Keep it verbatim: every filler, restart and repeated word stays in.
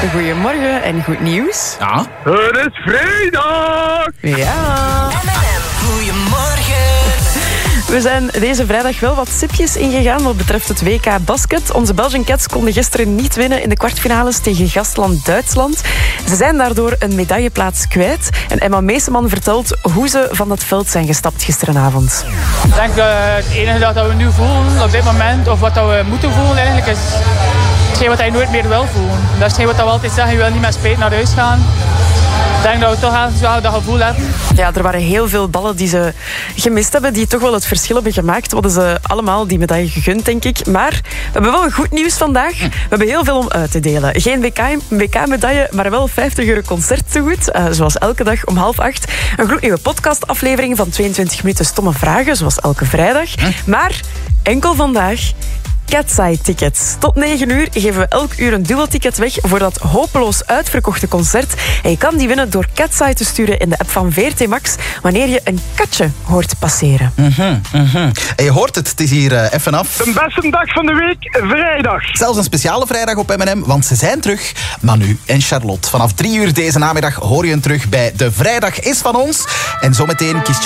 Goedemorgen en goed nieuws. Ja. Het is vrijdag! Ja. Goedemorgen. We zijn deze vrijdag wel wat sipjes ingegaan wat betreft het W K Basket. Onze Belgian Cats konden gisteren niet winnen in de kwartfinales tegen gastland Duitsland. Ze zijn daardoor een medailleplaats kwijt. En Emma Meeseman vertelt hoe ze van dat veld zijn gestapt gisteravond. Ik denk uh, het enige dat we nu voelen op dit moment, of wat dat we moeten voelen eigenlijk, is hetgeen wat je nooit meer wil voelen. Dat is hetgeen wat we altijd zeggen, je wil niet met spijt naar huis gaan. Ik denk dat we toch ergens wel dat gevoel hebben. Ja, er waren heel veel ballen die ze gemist hebben, die toch wel het verschil hebben gemaakt. We hadden ze allemaal die medaille gegund, denk ik. Maar we hebben wel goed nieuws vandaag. We hebben heel veel om uit te delen. Geen W K-medaille, maar wel vijftig euro concerttegoed. Uh, zoals elke dag om half acht. Een gloednieuwe podcastaflevering van tweeëntwintig minuten stomme vragen, zoals elke vrijdag. Maar enkel vandaag Catside-tickets. Tot negen uur geven we elk uur een dubbelticket weg voor dat hopeloos uitverkochte concert. En je kan die winnen door Catside te sturen in de app van V R T Max wanneer je een katje hoort passeren. Mm-hmm, mm-hmm. En je hoort het, het is hier uh, even af. De beste dag van de week, vrijdag. Zelfs een speciale vrijdag op M en M, want ze zijn terug. Manu en Charlotte. Vanaf drie uur deze namiddag hoor je hen terug bij De Vrijdag is van ons. En zometeen kiest